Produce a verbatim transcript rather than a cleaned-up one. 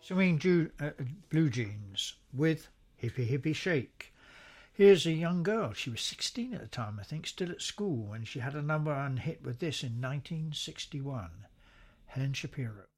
Swinging Ju- uh, Blue Jeans with Hippie Hippie Shake. Here's a young girl. She was sixteen at the time, I think, still at school, and she had a number one hit with this in nineteen sixty-one. Helen Shapiro.